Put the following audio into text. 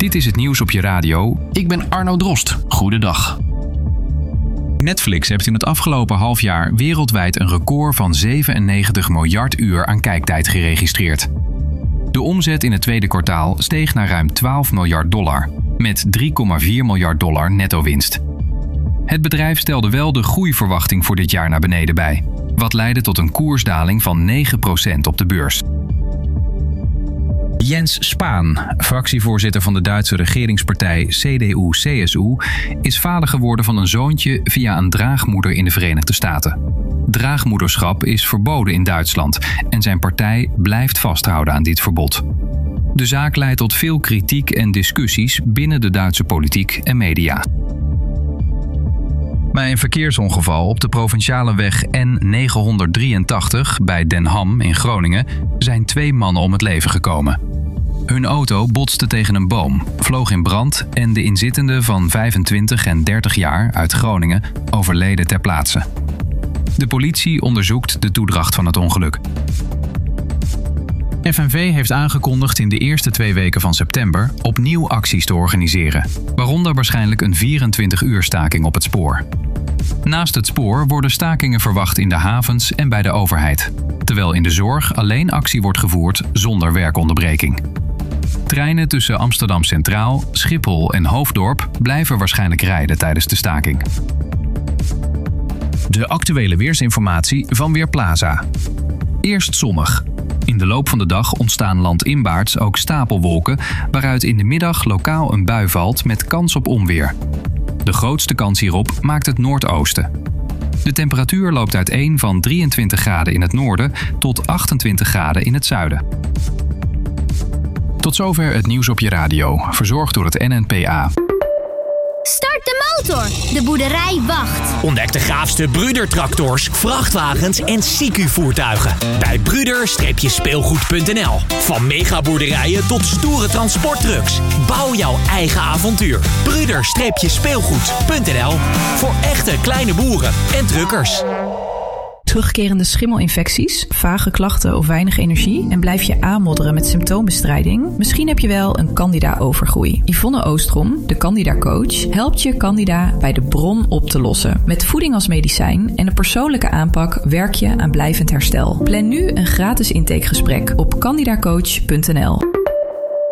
Dit is het nieuws op je radio. Ik ben Arno Drost. Goedendag. Netflix heeft in het afgelopen halfjaar wereldwijd een record van 97 miljard uur aan kijktijd geregistreerd. De omzet in het tweede kwartaal steeg naar ruim $12 miljard, met $3,4 miljard netto winst. Het bedrijf stelde wel de groeiverwachting voor dit jaar naar beneden bij, wat leidde tot een koersdaling van 9% op de beurs. Jens Spahn, fractievoorzitter van de Duitse regeringspartij CDU-CSU, is vader geworden van een zoontje via een draagmoeder in de Verenigde Staten. Draagmoederschap is verboden in Duitsland en zijn partij blijft vasthouden aan dit verbod. De zaak leidt tot veel kritiek en discussies binnen de Duitse politiek en media. Bij een verkeersongeval op de provinciale weg N983 bij Den Ham in Groningen zijn 2 mannen om het leven gekomen. Hun auto botste tegen een boom, vloog in brand en de inzittenden van 25 en 30 jaar uit Groningen overleden ter plaatse. De politie onderzoekt de toedracht van het ongeluk. FNV heeft aangekondigd in de eerste 2 weken van september opnieuw acties te organiseren, waaronder waarschijnlijk een 24-uur staking op het spoor. Naast het spoor worden stakingen verwacht in de havens en bij de overheid, terwijl in de zorg alleen actie wordt gevoerd zonder werkonderbreking. Treinen tussen Amsterdam Centraal, Schiphol en Hoofddorp blijven waarschijnlijk rijden tijdens de staking. De actuele weersinformatie van Weerplaza. Eerst zonnig. In de loop van de dag ontstaan landinwaarts ook stapelwolken, waaruit in de middag lokaal een bui valt met kans op onweer. De grootste kans hierop maakt het noordoosten. De temperatuur loopt uiteen van 23 graden in het noorden tot 28 graden in het zuiden. Tot zover het nieuws op je radio, verzorgd door het NNPA. Start de motor! De boerderij wacht. Ontdek de gaafste Brüder-tractors, vrachtwagens en CQ-voertuigen. Bij Brüder-speelgoed.nl. Van megaboerderijen tot stoere transporttrucks. Bouw jouw eigen avontuur. Brüder-speelgoed.nl. Voor echte kleine boeren en truckers. Terugkerende schimmelinfecties, vage klachten of weinig energie en blijf je aanmodderen met symptoombestrijding? Misschien heb je wel een Candida-overgroei. Yvonne Oostrom, de Candida-coach, helpt je Candida bij de bron op te lossen. Met voeding als medicijn en een persoonlijke aanpak werk je aan blijvend herstel. Plan nu een gratis intakegesprek op candidacoach.nl.